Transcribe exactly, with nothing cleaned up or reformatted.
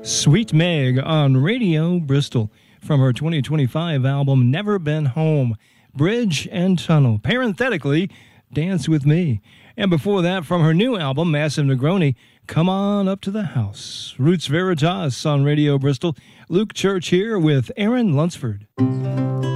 Sweet Meg on Radio Bristol from her twenty twenty-five album Never Been Home, Bridge and Tunnel, parenthetically, Dance With Me. And before that, from her new album, Massive Negroni, Come On Up to the House. Roots Veritas on Radio Bristol. Luke Church here with Aaron Lunsford.